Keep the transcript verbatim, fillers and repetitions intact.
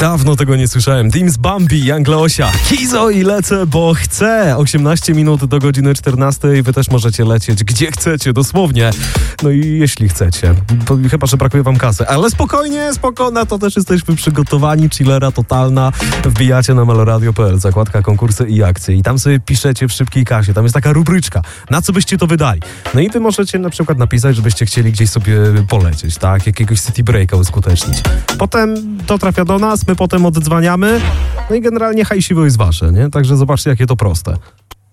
Dawno tego nie słyszałem. Teams Bambi, Young Leosia, Kizo i lecę, bo chcę. osiemnaście minut do godziny czternastej. Wy też możecie lecieć gdzie chcecie, dosłownie. No i jeśli chcecie. Bo chyba, że brakuje wam kasy. Ale spokojnie, spokojnie, to też jesteśmy przygotowani. Chillera totalna. Wbijacie na meloradio kropka p l, zakładka konkursy i akcje. I tam sobie piszecie w szybkiej kasie. Tam jest taka rubryczka. Na co byście to wydali? No i wy możecie na przykład napisać, żebyście chcieli gdzieś sobie polecieć, tak? Jakiegoś city breaka uskutecznić. Potem to trafia do nas, my potem oddzwaniamy. No i generalnie hajsiwo jest wasze, nie? Także zobaczcie, jakie to proste.